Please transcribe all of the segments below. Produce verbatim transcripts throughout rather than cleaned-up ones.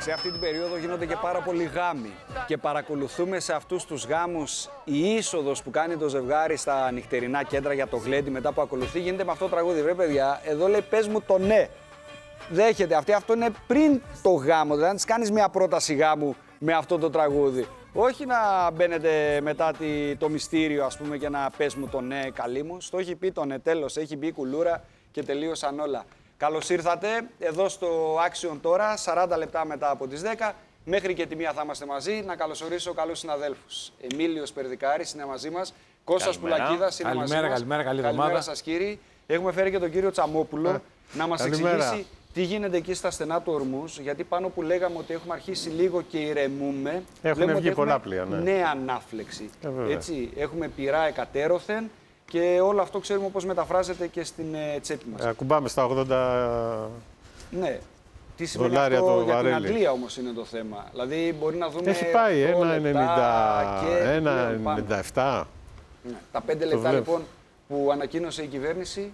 Σε αυτή την περίοδο γίνονται και πάρα πολλοί γάμοι και παρακολουθούμε σε αυτούς τους γάμους η είσοδος που κάνει το ζευγάρι στα νυχτερινά κέντρα για το γλέντι μετά που ακολουθεί γίνεται με αυτό το τραγούδι. Βρε παιδιά, εδώ λέει πες μου το ναι. Δέχεται αυτή, αυτό είναι πριν το γάμο, δηλαδή να της κάνεις μια πρόταση γάμου με αυτό το τραγούδι. Όχι να μπαίνετε μετά το μυστήριο ας πούμε και να πες μου το ναι καλή μου. Στο έχει πει το ναι, τέλος, έχει μπει η κουλούρα και τελείωσαν όλα. Καλώς ήρθατε εδώ στο Action τώρα, σαράντα λεπτά μετά από τις δέκα. Μέχρι και τη μία θα είμαστε μαζί. Να καλωσορίσω καλούς συναδέλφους. Εμίλιος Περδικάρης είναι μαζί μας. Κώστας Πουλακίδας είναι καλημέρα, μαζί μας. Καλημέρα, καλή Καλημέρα σας κύριοι. Έχουμε φέρει και τον κύριο Τσαμόπουλο ε, να μας καλημέρα. εξηγήσει τι γίνεται εκεί στα στενά του Ορμούς. Γιατί πάνω που λέγαμε ότι έχουμε αρχίσει λίγο και ηρεμούμε. Έχουν βγει πολλά πλοία. Ναι. Νέα ανάφλεξη. Ε, Έτσι, έχουμε πυρά εκατέρωθεν. Και όλο αυτό ξέρουμε πώς μεταφράζεται και στην ε, τσέπη μας. Ε, ακουμπάμε στα ογδόντα ναι. Τι σημαίνει αυτό για βαρέλι. Την Αγγλία όμως είναι το θέμα. Δηλαδή μπορεί να δούμε... Έχει πάει ένα ενενήντα επτά. Ναι. Τα πέντε λεπτά λοιπόν που ανακοίνωσε η κυβέρνηση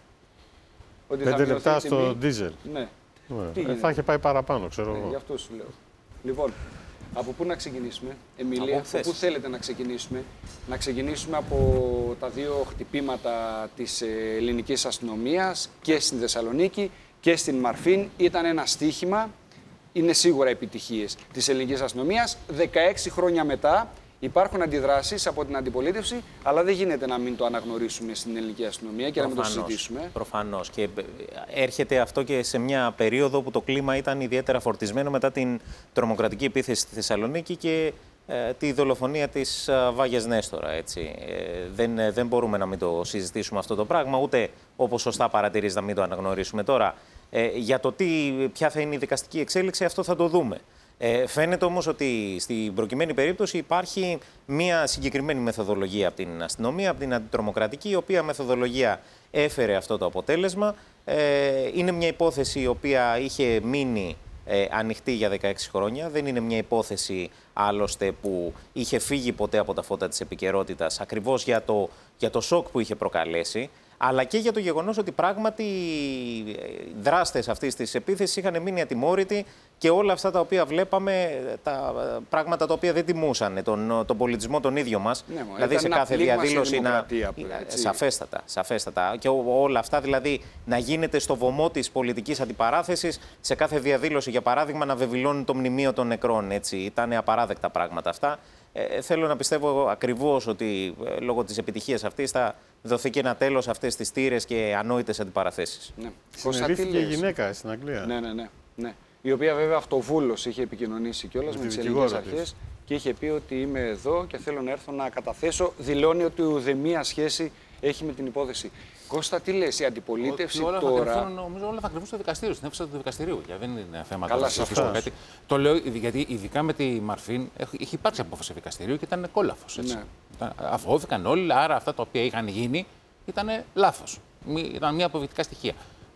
ότι πέντε θα λεπτά στο τιμή. ντίζελ. Ναι. ναι. Ε, θα είχε πάει παραπάνω, ξέρω ναι, εγώ. Γι' αυτό σου λέω. Λοιπόν, από πού να ξεκινήσουμε, Εμίλια, από, από πού θέλετε να ξεκινήσουμε. Να ξεκινήσουμε από τα δύο χτυπήματα της ελληνικής αστυνομίας και στην Θεσσαλονίκη και στην Μαρφίν. Ήταν ένα στοίχημα, είναι σίγουρα επιτυχίες της ελληνικής αστυνομίας. δεκαέξι χρόνια μετά υπάρχουν αντιδράσεις από την αντιπολίτευση, αλλά δεν γίνεται να μην το αναγνωρίσουμε στην ελληνική αστυνομία και προφανώς, να μην το συζητήσουμε. Προφανώς. Και έρχεται αυτό και σε μια περίοδο που το κλίμα ήταν ιδιαίτερα φορτισμένο μετά την τρομοκρατική επίθεση στη Θεσσαλονίκη και ε, τη δολοφονία της ε, Βάγιας Νέστορα. Έτσι. Ε, δεν, ε, δεν μπορούμε να μην το συζητήσουμε αυτό το πράγμα, ούτε όπως σωστά παρατηρείς να μην το αναγνωρίσουμε τώρα. Ε, για το τι, ποια θα είναι η δικαστική εξέλιξη, αυτό θα το δούμε. Ε, φαίνεται όμως ότι στην προκειμένη περίπτωση υπάρχει μια συγκεκριμένη μεθοδολογία από την αστυνομία, από την αντιτρομοκρατική, η οποία μεθοδολογία έφερε αυτό το αποτέλεσμα. Ε, είναι μια υπόθεση η οποία είχε μείνει ε, ανοιχτή για δεκαέξι χρόνια. Δεν είναι μια υπόθεση άλλωστε που είχε φύγει ποτέ από τα φώτα της επικαιρότητας, ακριβώς για το, για το σοκ που είχε προκαλέσει, αλλά και για το γεγονός ότι πράγματι οι δράστες αυτής της επίθεσης είχαν μείνει ατιμόρυτοι και όλα αυτά τα οποία βλέπαμε, τα πράγματα τα οποία δεν τιμούσαν τον, τον πολιτισμό τον ίδιο μας, ναι, δηλαδή σε κάθε διαδήλωση να... Έτσι. Σαφέστατα, σαφέστατα. Και όλα αυτά δηλαδή να γίνεται στο βωμό της πολιτικής αντιπαράθεσης, σε κάθε διαδήλωση για παράδειγμα να βεβηλώνει το μνημείο των νεκρών. Έτσι. Ήταν απαράδεκτα πράγματα αυτά. Ε, θέλω να πιστεύω ακριβώς ότι ε, λόγω της επιτυχίας αυτής θα δοθεί και ένα τέλος σε αυτές τις τήρες και ανόητες αντιπαραθέσεις. Ναι. Συνελήφθηκε η γυναίκα στην Αγγλία. Ναι, ναι, ναι, ναι. Η οποία βέβαια αυτοβούλως είχε επικοινωνήσει κιόλας με τις ελληνικές αρχές και είχε πει ότι είμαι εδώ και θέλω να έρθω να καταθέσω. Δηλώνει ότι ουδέμια σχέση έχει με την υπόθεση. Κώστα, τι λες, η αντιπολίτευση όλα τώρα. Θα κρυφούν, νομίζω όλα θα κρυφούν στο δικαστήριο, στην αίθουσα του δικαστηρίου. Για δεν είναι θέμα Καλά, να το λέω γιατί ειδικά με τη Μαρφίν έχει υπάρξει απόφαση δικαστηρίου και ήταν κόλαφος. Ναι. Αφωώθηκαν όλοι, άρα αυτά τα οποία είχαν γίνει ήταν λάθος. Ήταν μια αποδεικτικά στοιχεία.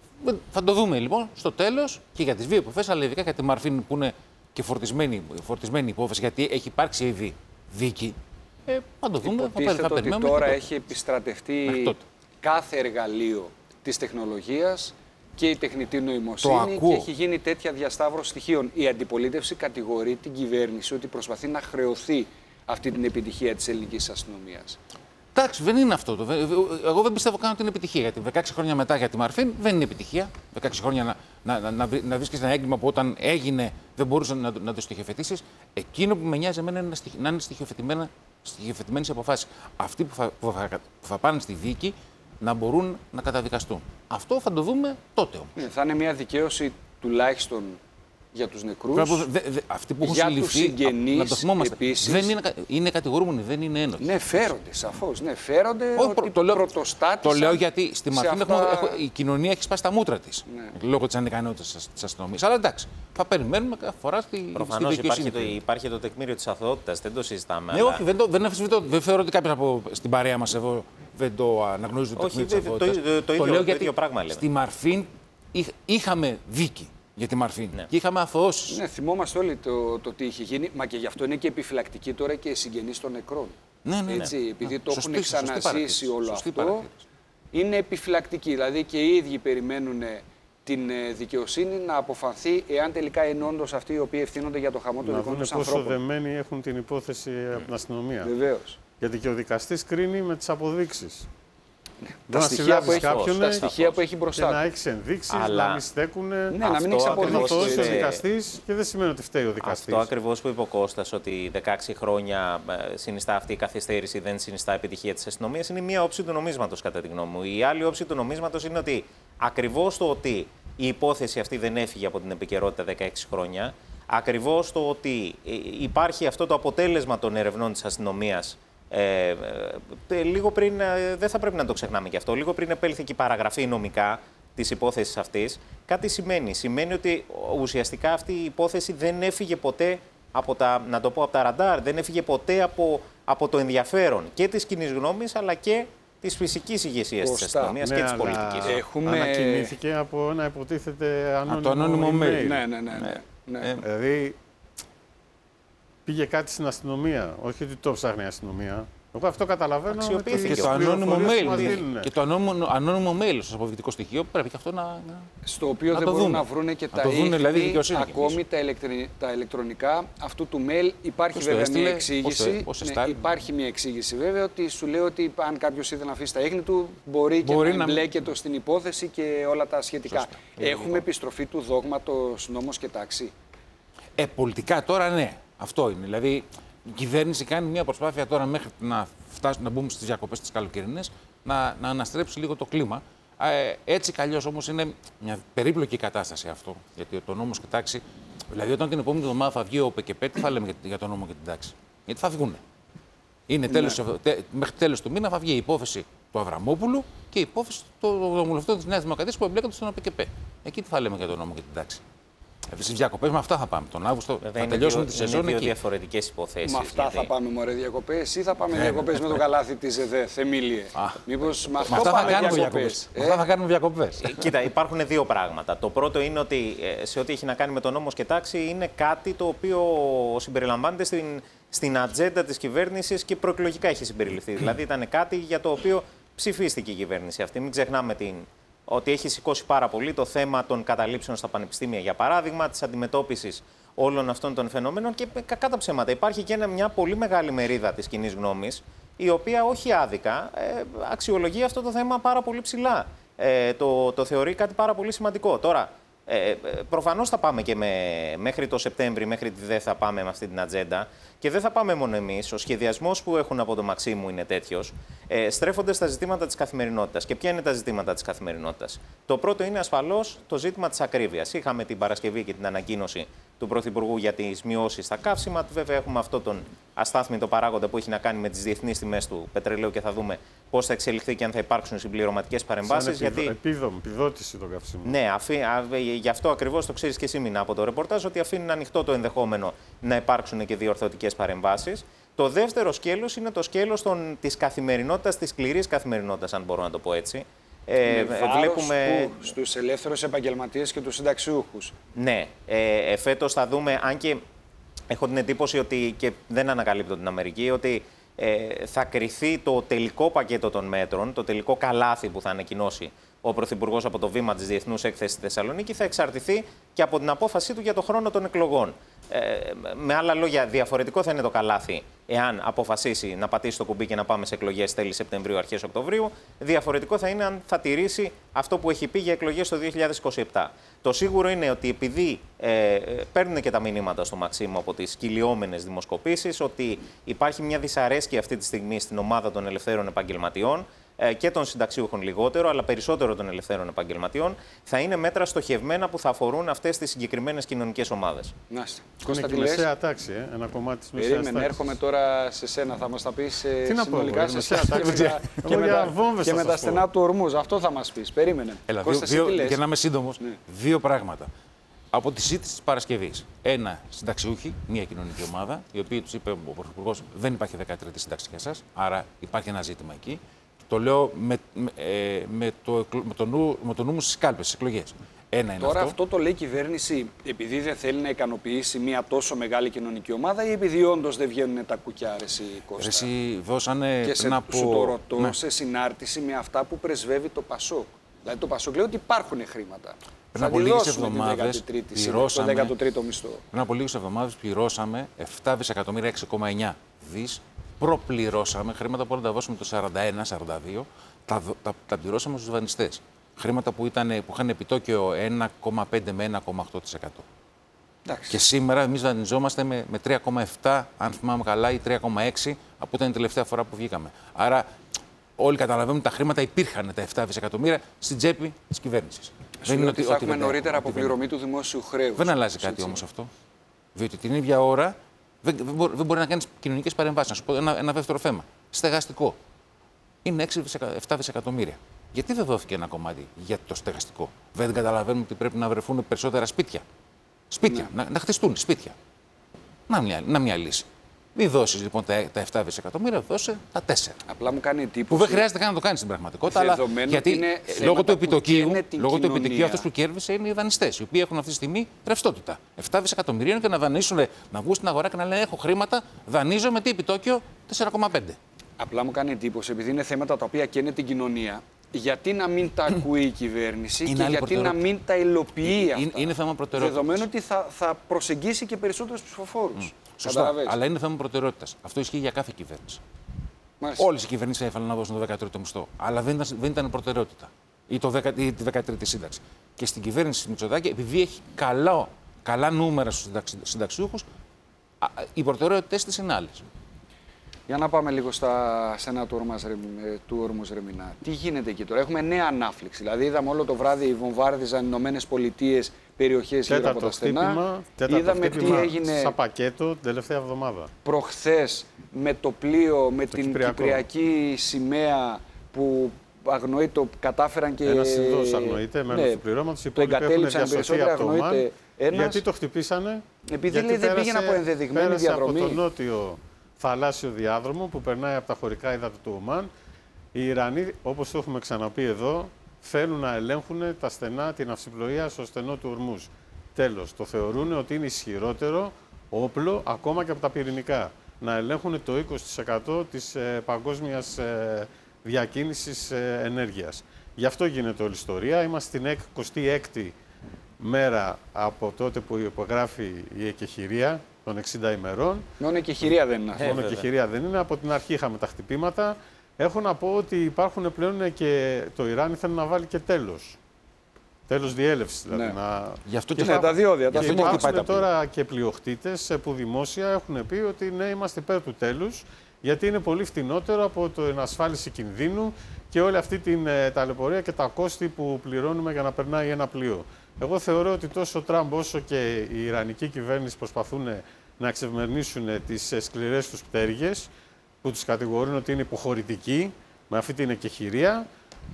Θα το δούμε λοιπόν στο τέλος και για τις δύο υποθέσεις, αλλά ειδικά για τη Μαρφίν που είναι και φορτισμένη, φορτισμένη υπόθεση, γιατί έχει υπάρξει ήδη δίκη. Ε, θα το δούμε. Υποτίθεται θα ότι τώρα έχει επιστρατευτεί κάθε εργαλείο της τεχνολογίας και η τεχνητή νοημοσύνη και έχει γίνει τέτοια διασταύρωση στοιχείων. Η αντιπολίτευση κατηγορεί την κυβέρνηση ότι προσπαθεί να χρεωθεί αυτή την επιτυχία της ελληνικής αστυνομίας. Εντάξει, δεν είναι αυτό. Εγώ δεν πιστεύω καν ότι είναι επιτυχία. Γιατί δεκαέξι χρόνια μετά για τη Μαρφίν δεν είναι επιτυχία. δεκαέξι χρόνια να, να, να, να, να βρίσκεις ένα έγκλημα που όταν έγινε δεν μπορούσε να, να το στοιχειοθετήσεις. Εκείνο που με νοιάζει εμένα είναι να είναι στοιχειοθετημένες αποφάσεις. Αυτοί που θα, που, θα, που θα πάνε στη δίκη να μπορούν να καταδικαστούν. Αυτό θα το δούμε τότε όμως. Ναι, θα είναι μια δικαίωση τουλάχιστον για τους νεκρούς, δε, δε, αυτοί που έχουν για συλληφθεί, τους συγγενείς, να το θυμόμαστε. Επίσης. Δεν είναι, είναι κατηγορούμενοι, δεν είναι ένοχοι. Ναι, φέρονται, σαφώς. Ναι, φέρονται Όχι, ότι το λέω, πρωτοστάτησαν. Το λέω γιατί στη Μαρφίν αυτά... η κοινωνία έχει σπάσει τα μούτρα της, ναι, λόγω της ανικανότητας της αστυνομίας. Αλλά εντάξει, θα περιμένουμε κάθε φορά στη, προφανώς στη δικαιοσύνη. Υπάρχει, υπάρχει το τεκμήριο της αθωότητας, δεν το συζητάμε. Ναι, αλλά... όχι, δεν, το, δεν, δεν θεωρώ ότι κάποιος από στην παρέα μας εδώ δεν το αναγνωρίζει το τεκμήριο της αθωότητας. Το, το, το, το, λέω το ίδιο πράγμα λέμε. Στη Μαρφίν είχαμε δίκη για τη Μαρφίν. Ναι. Και είχαμε αθωώσεις. Ναι, θυμόμαστε όλοι το, το τι είχε γίνει, μα και γι' αυτό είναι και επιφυλακτική τώρα και οι συγγενείς των νεκρών. Ναι, ναι, Έτσι, ναι. επειδή ναι. το Σωστή, έχουν ξαναζήσει όλο σωστή αυτό, είναι επιφυλακτική. Δηλαδή και οι ίδιοι περιμένουν την ε, δικαιοσύνη να αποφανθεί εάν τελικά είναι όντως αυτοί οι οποίοι ευθύνονται για το χαμό των δικών τους ανθρώπων. Πόσο δεμένοι έχουν την υπόθεση από την αστυνομία. Βεβαίως. Γιατί και ο δικαστής κρίνει με τις αποδείξεις. Τα στοιχεία που, έχει, τα στοιχεία που έχει μπροστά του. Και να έχει ενδείξεις, Αλλά... να μην στέκουν. Ναι, να μην έχει αποδείξεις. ο δικαστής και δεν σημαίνει ότι φταίει ο δικαστής. Αυτό ακριβώς που είπε ο Κώστας, ότι δεκαέξι χρόνια συνιστά αυτή η καθυστέρηση, δεν συνιστά επιτυχία της αστυνομίας, είναι μία όψη του νομίσματος, κατά τη γνώμη μου. Η άλλη όψη του νομίσματος είναι ότι ακριβώς το ότι η υπόθεση αυτή δεν έφυγε από την επικαιρότητα δεκαέξι χρόνια, ακριβώς το ότι υπάρχει αυτό το αποτέλεσμα των ερευνών της αστυνομίας. Ε, ε, λίγο πριν, ε, δεν θα πρέπει να το ξεχνάμε και αυτό, λίγο πριν επέλθει και η παραγραφή νομικά της υπόθεσης αυτής, κάτι σημαίνει. Σημαίνει ότι ουσιαστικά αυτή η υπόθεση δεν έφυγε ποτέ από τα, να το πω, από τα ραντάρ, δεν έφυγε ποτέ από, από το ενδιαφέρον και της κοινής γνώμης, αλλά και της φυσικής ηγεσίας της αστυνομίας, ναι, και της πολιτικής. Έχουμε... Ανακοινήθηκε από ένα υποτίθεται ανώνυμο, το ανώνυμο mail. Ναι, ναι, ναι, ναι. ναι. Ε, δηλαδή πήγε κάτι στην αστυνομία, όχι ότι το ψάχνει η αστυνομία. Εγώ αυτό καταλαβαίνω. Αξιοποιήθηκε και το ανώνυμο mail. Και το ανώνυμο, ανώνυμο mail στο αποδεικτικό στοιχείο πρέπει και αυτό να. Στο οποίο να δεν μπορούν δούμε. να βρουν και να τα ήχτη, δηλαδή ακόμη τα, ηλεκτρι... τα ηλεκτρονικά αυτού του mail. Υπάρχει πώς βέβαια έστειλε, μια εξήγηση. Πώς, πώς ναι, υπάρχει μια εξήγηση βέβαια ότι σου λέει ότι αν κάποιο ήθελε να αφήσει τα ίχνη του, μπορεί, μπορεί και να εμπλέκεται στην υπόθεση και όλα τα σχετικά. Σωστά. Έχουμε επιστροφή του δόγματος νόμος και τάξη. Ε, πολιτικά τώρα ναι. Αυτό είναι. Δηλαδή, η κυβέρνηση κάνει μια προσπάθεια τώρα μέχρι να, φτάσουν, να μπούμε στις διακοπές τις καλοκαιρινές να, να αναστρέψει λίγο το κλίμα. Ε, έτσι κι αλλιώς όμως είναι μια περίπλοκη κατάσταση αυτό. Γιατί το νόμος και τάξη. Δηλαδή, όταν την επόμενη εβδομάδα θα βγει ο ΠΚΠ, τι θα λέμε για, για τον νόμο και την τάξη. Γιατί θα βγουν. Είναι τέλος, ναι. τε, μέχρι τέλος του μήνα θα βγει η υπόθεση του Αβραμόπουλου και η υπόθεση των βουλευτών της Νέας Δημοκρατίας που εμπλέκονται στον ΠΚΠ. Εκεί τι θα λέμε για τον νόμο και την τάξη. Στις διακοπές με αυτά θα πάμε. Τον Αύγουστο Βέβαια, θα τελειώσουμε δύο, τη σεζόν εκεί. Είναι δύο διαφορετικές υποθέσεις. Με αυτά γιατί... θα πάμε μωρέ διακοπές ή θα πάμε διακοπές με το καλάθι της ΕΔΕ, Θεμίλιε. Μήπως με αυτό αυτά πάμε θα διακοπές. Ε? Αυτά θα κάνουμε διακοπές. Κοίτα, υπάρχουν δύο πράγματα. Το πρώτο είναι ότι σε ό,τι έχει να κάνει με τον νόμο και τάξη είναι κάτι το οποίο συμπεριλαμβάνεται στην, στην ατζέντα της κυβέρνησης και προεκλογικά έχει συμπεριληφθεί. Δηλαδή ήταν κάτι για το οποίο ψηφίστηκε η κυβέρνηση αυτή. Μην ξεχνάμε την... ότι έχει σηκώσει πάρα πολύ το θέμα των καταλήψεων στα πανεπιστήμια, για παράδειγμα, της αντιμετώπισης όλων αυτών των φαινομένων και κατά ψέματα. Υπάρχει και ένα, μια πολύ μεγάλη μερίδα της κοινής γνώμης, η οποία όχι άδικα ε, αξιολογεί αυτό το θέμα πάρα πολύ ψηλά. Ε, το, το θεωρεί κάτι πάρα πολύ σημαντικό. Τώρα, ε, προφανώς θα πάμε και με, μέχρι το Σεπτέμβρη, μέχρι τη ΔΕ θα πάμε με αυτή την ατζέντα. Και δεν θα πάμε μόνο εμείς. Ο σχεδιασμός που έχουν από το Μαξίμου είναι τέτοιος. Ε, στρέφονται στα ζητήματα της καθημερινότητας. Και ποια είναι τα ζητήματα της καθημερινότητας? Το πρώτο είναι ασφαλώς το ζήτημα της ακρίβειας. Είχαμε την Παρασκευή και την ανακοίνωση του Πρωθυπουργού για τις μειώσεις στα καύσιμα. Βέβαια, έχουμε αυτό τον αστάθμητο παράγοντα που έχει να κάνει με τις διεθνείς τιμές του πετρελαίου και θα δούμε πώς θα εξελιχθεί και αν θα υπάρξουν συμπληρωματικές παρεμβάσεις. Επιδο... Γιατί... Επίδομη, επιδότηση των καυσίμων. Ναι, αφή... γι' αυτό ακριβώς το ξέρεις και εσύ, Μίνα, από το ρεπορτάζ, ότι αφήνει ανοιχτό το ενδεχόμενο να υπάρξουν και διορθωτικές παρεμβάσεις. Το δεύτερο σκέλος είναι το σκέλος των... της καθημερινότητας, της σκληρής καθημερινότητας, αν μπορώ να το πω έτσι. Ε, βλέπουμε που, στους ελεύθερους επαγγελματίες και τους συνταξιούχους. Ναι, ε, ε, φέτος θα δούμε, αν και έχω την εντύπωση ότι, και δεν ανακαλύπτω την Αμερική, ότι ε, θα κριθεί το τελικό πακέτο των μέτρων, το τελικό καλάθι που θα ανακοινώσει ο Πρωθυπουργός από το βήμα της Διεθνούς Έκθεσης στη Θεσσαλονίκη, θα εξαρτηθεί και από την απόφασή του για το χρόνο των εκλογών. Ε, με άλλα λόγια, διαφορετικό θα είναι το καλάθι εάν αποφασίσει να πατήσει το κουμπί και να πάμε σε εκλογές τέλη Σεπτεμβρίου, αρχές Οκτωβρίου. Διαφορετικό θα είναι αν θα τηρήσει αυτό που έχει πει για εκλογές το δύο χιλιάδες είκοσι επτά. Το σίγουρο είναι ότι επειδή ε, παίρνουν και τα μηνύματα στο Μαξίμου από τις κυλιόμενες δημοσκοπήσεις, ότι υπάρχει μια δυσαρέσκεια αυτή τη στιγμή στην ομάδα των ελευθέρων επαγγελματιών και των συνταξιούχων λιγότερο, αλλά περισσότερο των ελευθέρων επαγγελματιών, θα είναι μέτρα στοχευμένα που θα αφορούν αυτές τις συγκεκριμένες κοινωνικές ομάδες. Να είστε. Είναι και η μεσαία τάξη, ε? Ένα κομμάτι της μεσαίας τάξης. Περίμενε, έρχομαι τώρα σε σένα, θα μας τα πεις ε, Τι συνολικά να πω, σε εσάς και, με, και με τα στενά του ορμούς. Αυτό θα μας πεις. Περίμενε. Έλα, Κώστα, δύο, δύο, για να είμαι σύντομος, ναι. Δύο πράγματα. Από τη σύντηση της Παρασκευής. Ένα, συνταξιούχοι, μια κοινωνική ομάδα, η οποία τους είπε ο Πρωθυπουργός: δεν υπάρχει δεκατρίτη σύνταξη για εσάς, άρα υπάρχει ένα ζήτημα εκεί. Το λέω με, με, ε, με, το, με, το νου, με το νου μου στις κάλπες, στις εκλογές. Ένα είναι Τώρα αυτό. αυτό το λέει η κυβέρνηση επειδή δεν θέλει να ικανοποιήσει μια τόσο μεγάλη κοινωνική ομάδα ή επειδή όντως δεν βγαίνουν τα κουκιά, ρε Κώστα? Εσύ δώσανε και σε, πριν από... σου το ρωτώ ναι. σε συνάρτηση με αυτά που πρεσβεύει το ΠΑΣΟΚ. Δηλαδή το Πασόκ λέει ότι υπάρχουν χρήματα. Πριν από λίγες εβδομάδες πληρώσαμε, δέκατο τρίτο μισθό. Πριν από λίγες εβδομάδες πληρώσαμε επτά δισεκατομμύρια, έξι κόμμα εννιά δις. Προπληρώσαμε χρήματα που μπορούμε να τα δώσουμε το σαράντα ένα σαράντα δύο, τα, τα, τα πληρώσαμε στους δανειστές. Χρήματα που, ήταν, που είχαν επιτόκιο ένα κόμμα πέντε με ένα κόμμα οκτώ τοις εκατό. Εντάξει. Και σήμερα εμείς δανειζόμαστε με, με τρία κόμμα επτά, αν θυμάμαι καλά, ή τρία κόμμα έξι, από ήταν η τελευταία φορά που βγήκαμε. Άρα όλοι καταλαβαίνουν ότι τα χρήματα υπήρχαν, τα επτά δισεκατομμύρια, στην τσέπη της κυβέρνησης. Δεν είναι ότι θα έχουμε νωρίτερα αποπληρωμή του δημόσιου χρέους. Δεν αλλάζει κάτι όμως αυτό. Διότι την ίδια ώρα δεν, δεν, μπορεί, δεν μπορεί να κάνεις κοινωνικές παρεμβάσεις. Να σου πω ένα, ένα δεύτερο θέμα. Στεγαστικό. Είναι έξι επτά δισεκατομμύρια. Γιατί δεν δόθηκε ένα κομμάτι για το στεγαστικό? Δεν καταλαβαίνουμε ότι πρέπει να βρεθούν περισσότερα σπίτια. Σπίτια, ναι. να, να χτιστούν σπίτια. Να μια, να μια λύση. Μην δώσει λοιπόν τα, τα επτά δισεκατομμύρια, δώσε τα τέσσερα. Απλά μου κάνει εντύπωση. Που δεν χρειάζεται καν να το κάνει στην πραγματικότητα. Αλλά γιατί λόγω του επιτοκίου, λόγω του επιτοκίου αυτός που κέρδισε είναι οι δανειστές, οι οποίοι έχουν αυτή τη στιγμή ρευστότητα. επτά δισεκατομμυρίων και να δανείσουν, να βγουν στην αγορά και να λένε: έχω χρήματα, δανείζω με τι επιτόκιο τέσσερα κόμμα πέντε. Απλά μου κάνει εντύπωση, επειδή είναι θέματα τα οποία καίνε την κοινωνία, γιατί να μην τα ακούει η κυβέρνηση είναι και γιατί να μην τα υλοποιεί αυτά. Είναι, είναι θέμα προτεραιότητας. Δεδομένου ότι θα, θα προσεγγίσει και περισσότερους ψηφοφόρους. Mm. Σωστά. Αλλά είναι θέμα προτεραιότητας. Αυτό ισχύει για κάθε κυβέρνηση. Όλες οι κυβερνήσεις έφαλαν να δώσουν το δέκατο τρίτο μισθό. Αλλά δεν ήταν, δεν ήταν προτεραιότητα. Ή, το δεκα, ή τη δεκατρίτη σύνταξη. Και στην κυβέρνηση Μητσοτάκη, επειδή έχει καλά, καλά νούμερα στους συνταξιούχους, οι προτεραιότητες της είναι άλλες. Για να πάμε λίγο στα στενά του Όρμους Ρεμινά. Τι γίνεται εκεί τώρα? Έχουμε νέα ανάφληξη. Δηλαδή, είδαμε όλο το βράδυ βομβάρδιζαν οι Ηνωμένες Πολιτείες περιοχές γύρω από τα στενά. Είδαμε τι έγινε σαν πακέτο την τελευταία εβδομάδα. Προχθές με το πλοίο, με το την Κυπριακό. Κυπριακή σημαία που αγνοεί το κατάφεραν και. Ένας Ινδός αγνοείται, μέρος ναι, του πληρώματος. Οι υπόλοιποι έχουν διασωθεί από το Ομάν. Γιατί το χτυπήσανε? Επειδή λέει, δεν πήγαινε από ενδεδειγμένη διαδρομή. Από το νότιο θαλάσσιο διάδρομο που περνάει από τα χωρικά ύδατα του Ομάν. Οι Ιρανοί, όπως το έχουμε ξαναπεί εδώ, θέλουν να ελέγχουν τα στενά, την αυσιπλοεία στο στενό του Ορμούζ. Τέλος, το θεωρούν ότι είναι ισχυρότερο όπλο ακόμα και από τα πυρηνικά. Να ελέγχουν το είκοσι τοις εκατό της ε, παγκόσμιας ε, διακίνησης ε, ενέργειας. Γι' αυτό γίνεται όλη η ιστορία. Είμαστε στην εικοστή έκτη μέρα από τότε που υπογράφει η εκεχηρία των εξήντα ημερών. Μόνο εκεχηρία δεν είναι αυτό. Μόνο εκεχηρία δεν είναι. Από την αρχή είχαμε τα χτυπήματα. Έχω να πω ότι υπάρχουν πλέον και το Ιράν θέλει να βάλει και τέλος. Τέλος διέλευσης δηλαδή. Ναι. Να... Γι' αυτό και ναι, τα διόδια. Και υπάρχουν τώρα και πλειοκτήτες που δημόσια έχουν πει ότι ναι, είμαστε υπέρ του τέλους, γιατί είναι πολύ φτηνότερο από την ασφάλιση κινδύνου και όλη αυτή την ταλαιπωρία και τα κόστη που πληρώνουμε για να περνάει ένα πλοίο. Εγώ θεωρώ ότι τόσο ο Τραμπ όσο και η Ιρανική κυβέρνηση προσπαθούν να εξευμερνήσουν τις σκληρές τους πτέρυγες, που τους κατηγορούν ότι είναι υποχωρητικοί με αυτή την εκεχηρία.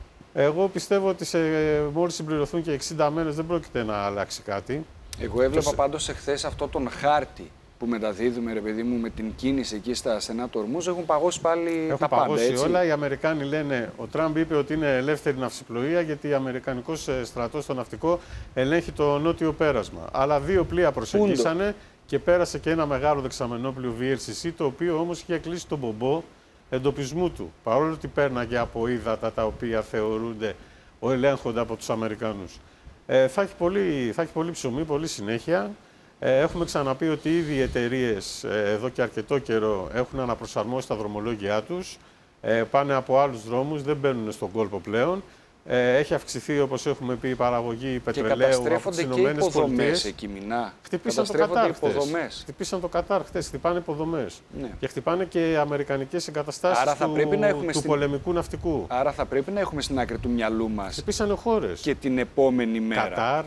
Εγώ πιστεύω ότι σε, μόλις συμπληρωθούν και εξήντα μέρες δεν πρόκειται να αλλάξει κάτι. Εγώ έβλεπα το... πάντως εχθές αυτό τον χάρτη που μεταδίδουμε, ρε παιδί μου, με την κίνηση εκεί στα στενά του Ορμούζ. Έχουν παγώσει πάλι έχουν τα παγώσει πάντα, έτσι. όλα. Οι Αμερικάνοι λένε, ο Τραμπ είπε ότι είναι ελεύθερη ναυσιπλοεία γιατί ο Αμερικανικός στρατός στο ναυτικό ελέγχει το νότιο πέρασμα. Αλλά δύο πλοία προσεγγίσανε Πούντο. Και πέρασε και ένα μεγάλο δεξαμενόπλοιο βι ελ σι σι, το οποίο όμως είχε κλείσει τον μπομπό εντοπισμού του. Παρόλο ότι πέρναγε από ύδατα τα οποία θεωρούνται ο ελέγχοντα από τους Αμερικανούς. Ε, θα, έχει πολύ, θα έχει πολύ ψωμί, πολύ συνέχεια. Ε, έχουμε ξαναπεί ότι ήδη οι εταιρείες ε, εδώ και αρκετό καιρό έχουν αναπροσαρμόσει τα δρομολόγια τους. Ε, πάνε από άλλους δρόμους, δεν μπαίνουν στον κόλπο πλέον. Ε, έχει αυξηθεί, όπως έχουμε πει, η παραγωγή πετρελαίου από τις Ηνωμένες Πολιτείες. Εκεί μηνά. Χτυπήσαν το Κατάρ χτες. Χτυπήσαν το Κατάρ χτες, χτυπάνε υποδομές. Ναι. Και χτυπάνε και αμερικανικές εγκαταστάσεις του, του στην... πολεμικού ναυτικού. Άρα θα πρέπει να έχουμε στην άκρη του μυαλού μας. Χτυπήσανε χώρες. Και την επόμενη μέρα. Κατάρ.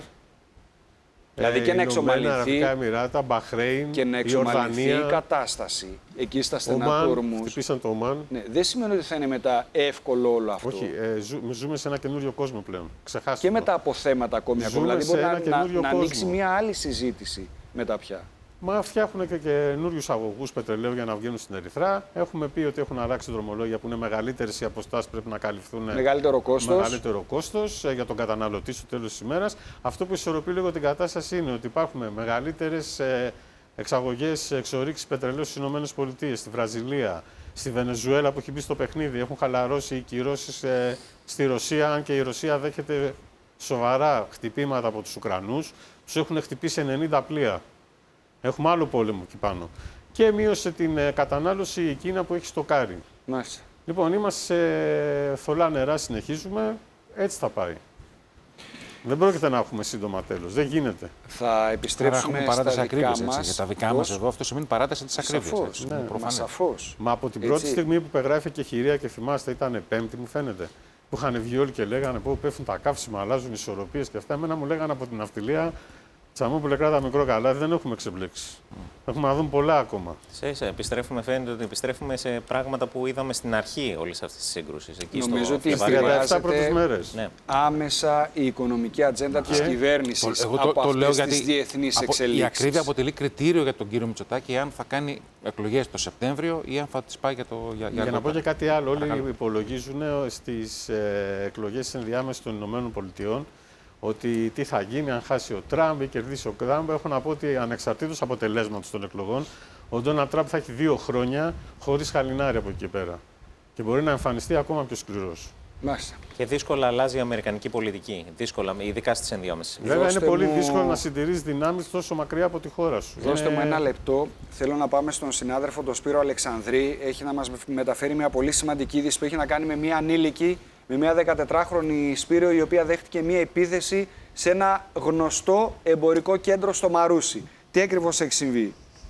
Δηλαδή και να εξομαλυνθεί Εμιράτα, Μπαχρέιν, και να εξομαλυνθεί η, η κατάσταση εκεί στα στενά του Ορμούζ. Χτυπήσαν το Ομάν. Ναι, δεν σημαίνει ότι θα είναι μετά εύκολο όλο αυτό. Όχι, ε, ζου, ζούμε σε ένα καινούριο κόσμο πλέον. Ξεχάστε και μετά από θέματα ακόμη. Ζούμε δηλαδή μπορεί να, να, να ανοίξει μια άλλη συζήτηση μετά πια. Μα φτιάχνουν και καινούριους αγωγούς πετρελαίου για να βγαίνουν στην Ερυθρά. Έχουμε πει ότι έχουν αλλάξει δρομολόγια που είναι μεγαλύτερες οι αποστάσεις, πρέπει να καλυφθούν. Μεγαλύτερο κόστος. Μεγαλύτερο κόστος για τον καταναλωτή στο τέλος της ημέρας. Αυτό που ισορροπεί λίγο την κατάσταση είναι ότι υπάρχουν μεγαλύτερες εξαγωγές εξορίξης πετρελαίου στις ΗΠΑ, στη Βραζιλία, στη Βενεζουέλα που έχει μπει στο παιχνίδι. Έχουν χαλαρώσει οι κυρώσεις στη Ρωσία, αν και η Ρωσία δέχεται σοβαρά χτυπήματα από τους Ουκρανούς. Τους έχουν χτυπήσει ενενήντα πλοία. Έχουμε άλλο πόλεμο εκεί πάνω. Και μείωσε την ε, κατανάλωση η Κίνα που έχει στοκάρει. Μάλιστα. Λοιπόν, είμαστε σε θολά νερά, συνεχίζουμε. Έτσι θα πάει. Δεν πρόκειται να έχουμε σύντομα τέλος. Δεν γίνεται. Θα επιστρέψουμε Άρα, παράταση στα δικά ακρίβειας, μας. Για τα δικά μας εδώ αυτό σημαίνει παράταση της ακρίβειας. Σαφώς. Ναι, Μα σαφώς. Μα από την Έτσι. πρώτη στιγμή που πεγράφηκε χειρία και θυμάστε, ήταν Πέμπτη, μου φαίνεται. Που είχαν βγει όλοι και λέγανε πω πέφτουν τα καύσιμα, αλλάζουν ισορροπίες και αυτά. Εμένα μου λέγανε από την ναυτιλία, Τσαμόπουλε, κράτα μικρό καλάθι, δεν έχουμε ξεμπλέξει. Mm. Έχουμε να δούμε πολλά ακόμα. Σε, σε, επιστρέφουμε, φαίνεται ότι επιστρέφουμε σε πράγματα που είδαμε στην αρχή όλης αυτής της σύγκρουσης. Νομίζω ότι στις τριάντα επτά πρώτες μέρες. Ναι. Άμεσα η οικονομική ατζέντα της κυβέρνησης Εγώ το, από το λέω αυτές γιατί τις διεθνείς απο, εξελίξεις. η ακρίβεια αποτελεί κριτήριο για τον κύριο Μητσοτάκη αν θα κάνει εκλογές το Σεπτέμβριο ή αν θα τις πάει για το για, για, για να πω και κάτι άλλο, όλοι Παρακαλώ. υπολογίζουν στις ε, εκλογές ενδιάμεσες των Ηνωμένων Πολιτειών ότι τι θα γίνει αν χάσει ο Τραμπ ή κερδίσει ο Τραμπ. Έχω να πω ότι ανεξαρτήτως αποτελέσματος των εκλογών, ο Ντόναλντ Τραμπ θα έχει δύο χρόνια χωρίς χαλινάρι από εκεί και πέρα. Και μπορεί να εμφανιστεί ακόμα πιο σκληρός. Μάλιστα. Και δύσκολα αλλάζει η αμερικανική πολιτική. Δύσκολα, ειδικά στις ενδιάμεσες. Βέβαια, Δώστε είναι πολύ μου... δύσκολο να συντηρείς δυνάμεις τόσο μακριά από τη χώρα σου. Δώστε είναι... μου ένα λεπτό. Θέλω να πάμε στον συνάδελφο τον Σπύρο Αλεξανδρή. Έχει να μας μεταφέρει μια πολύ σημαντική είδηση που έχει να κάνει με μια ανήλικη, με μια δεκατετράχρονη Σπύρο, η οποία δέχτηκε μια επίθεση σε ένα γνωστό εμπορικό κέντρο στο Μαρούσι. Τι ακριβώς έχει συμβεί?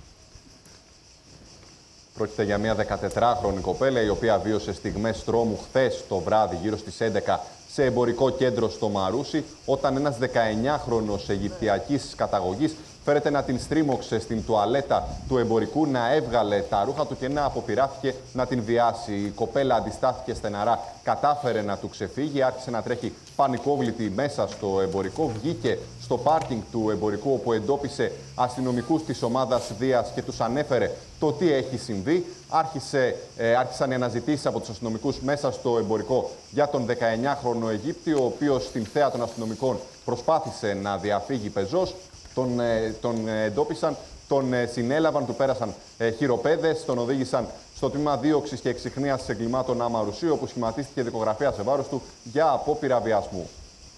Πρόκειται για μια δεκατετράχρονη κοπέλα η οποία βίωσε στιγμές τρόμου χθες το βράδυ γύρω στις έντεκα σε εμπορικό κέντρο στο Μαρούσι, όταν ένας δεκαεννιάχρονος Αιγυπτιακής καταγωγής φέρεται να την στρίμωξε στην τουαλέτα του εμπορικού, να έβγαλε τα ρούχα του και να αποπειράθηκε να την βιάσει. Η κοπέλα αντιστάθηκε στεναρά, κατάφερε να του ξεφύγει, άρχισε να τρέχει πανικόβλητη μέσα στο εμπορικό, βγήκε στο πάρκινγκ του εμπορικού όπου εντόπισε αστυνομικούς της ομάδας Δίας και τους ανέφερε το τι έχει συμβεί. Άρχισε, ε, άρχισαν οι αναζητήσεις από τους αστυνομικούς μέσα στο εμπορικό για τον δεκαεννιάχρονο Αιγύπτιο, ο οποίος στην θέα των αστυνομικών προσπάθησε να διαφύγει πεζός. Τον, τον εντόπισαν, τον συνέλαβαν, του πέρασαν ε, χειροπέδες, τον οδήγησαν στο τμήμα δίωξης και εξιχνίασης εγκλημάτων Αμαρουσίου, όπου σχηματίστηκε δικογραφία σε βάρος του για απόπειρα βιασμού.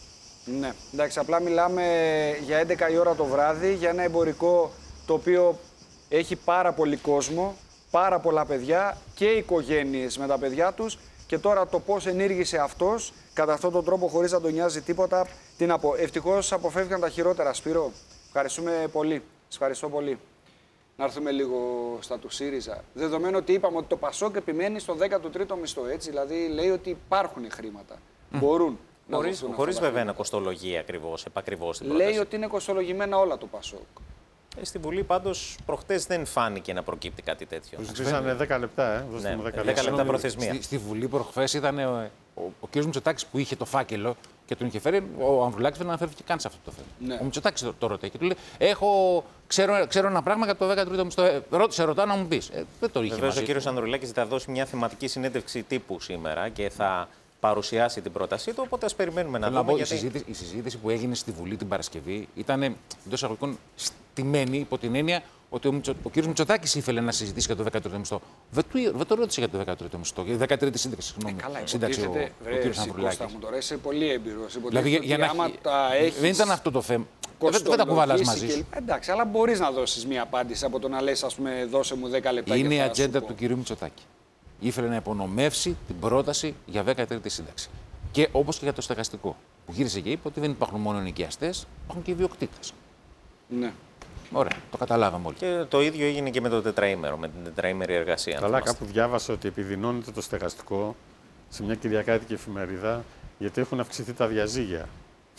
Ναι, εντάξει, απλά μιλάμε για έντεκα η ώρα το βράδυ, για ένα εμπορικό το οποίο έχει πάρα πολύ κόσμο, πάρα πολλά παιδιά και οικογένειες με τα παιδιά τους. Και τώρα το πώς ενήργησε αυτός κατά αυτόν τον τρόπο χωρίς να τον νοιάζει τίποτα, τι να πω. Ευτυχώς αποφεύγαν τα χειρότερα, Σπύρο. Ευχαριστούμε πολύ. Σας ευχαριστώ πολύ. Να έρθουμε λίγο στα του ΣΥΡΙΖΑ. Δεδομένου ότι είπαμε ότι το ΠΑΣΟΚ επιμένει στο δέκατο τρίτο μισθό, έτσι. Δηλαδή λέει ότι υπάρχουν χρήματα. Mm. Μπορούν να χωρίς, δοθούν χωρίς αυτά βέβαια να κοστολογεί ακριβώς, επακριβώς την λέει πρόταση. ότι είναι κοστολογημένα όλα το ΠΑΣΟΚ. Ε, στη Βουλή πάντως προχτές δεν φάνηκε να προκύπτει κάτι τέτοιο. Τους ζήσανε δέκα λεπτά, ε. Δώστε Ναι, μου δέκα δέκα λεπτά. λεπτά προθεσμία. Στη, στη Βουλή προχθές ήταν ο, ο, ο κ. Μητσοτάκης που είχε το φάκελο και τον είχε φέρει. Ο Ανδρουλάκης δεν αναφέρθηκε καν σε αυτό το θέμα. Ναι. Ο Μητσοτάκης το, το ρωτάει και του λέει: Έχω, ξέρω, ξέρω ένα πράγμα για το δέκατο τρίτο μισθό. Ε, ρώτησε, ρωτάω να μου πει. Ε, δεν το είχε. Βεβαίως ο μαζί κ. του. Ανδρουλάκης θα δώσει μια θεματική συνέντευξη τύπου σήμερα και θα παρουσιάσει την πρότασή του. Οπότε ας περιμένουμε να Θέλω δούμε. πω, Γιατί... η, συζήτηση, η συζήτηση που έγινε στη Βουλή την Παρασκευή ήταν εντός εισαγωγικών στημένη υπό την έννοια ότι ο, Μητσο, ο κ. Μητσοτάκης ήθελε να συζητήσει για το δέκατο τρίτο μισθό. Δεν, του, δεν το ρώτησε για το δέκατο τρίτο μισθό, για τη δέκατη τρίτη σύνταξη. Συγγνώμη. Ε, καλά, σύνταξη ο, βρε, ο κ. Ανδρουλάκης. Μου τώρα είσαι πολύ έμπειρος. Δηλαδή, για, για να, άμα τα έχεις... δεν ήταν αυτό το θέμα. Δεν, δεν τα κουβαλάς μαζί και... σου. Εντάξει, αλλά μπορείς να δώσεις μία απάντηση από το να λες, ας πούμε, δώσε μου δέκα λεπτά. Είναι η θα ατζέντα σου του πω. κ. Μητσοτάκη. Ήθελε να υπονομεύσει την πρόταση για δέκατη τρίτη σύνταξη. Και όπως και για το στεγαστικό. Που γύρισε και είπε ότι δεν υπάρχουν μόνο νοικιαστές, υπάρχουν και ιδιοκτήτες. Ναι. Ωραία, το καταλάβαμε όλοι. Και το ίδιο έγινε και με το τετραήμερο, με την τετραήμερη εργασία. αν Καλά, θυμάστε. κάπου διάβασα ότι επιδεινώνεται το στεγαστικό σε μια κυριακάτικη εφημερίδα γιατί έχουν αυξηθεί τα διαζύγια.